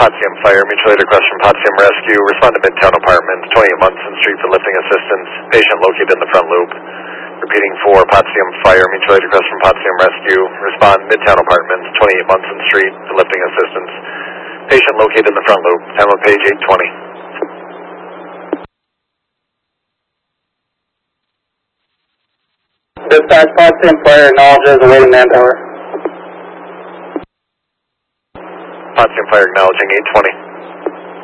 Potsdam Fire, mutual aid request from Potsdam Rescue. Respond to Midtown Apartments, 28 Munson Street for lifting assistance. Patient located in the front loop. Repeating for Potsdam Fire, mutual aid request from Potsdam Rescue. Respond Midtown Apartments, 28 Munson Street for lifting assistance. Patient located in the front loop. Time of page 820. Dispatch, Potsdam Fire acknowledges awaiting manpower. Potsdam Fire acknowledging 820.